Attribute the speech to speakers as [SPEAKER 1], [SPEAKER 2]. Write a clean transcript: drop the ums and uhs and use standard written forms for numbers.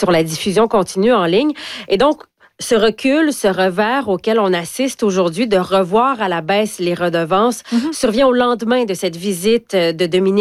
[SPEAKER 1] sur la diffusion continue en ligne. Et donc, ce recul, ce revers auquel on assiste aujourd'hui de revoir à la baisse les redevances survient au lendemain de cette visite de Dominique